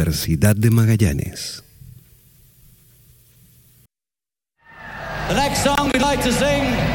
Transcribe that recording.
Universidad de Magallanes. The next song we'd like to sing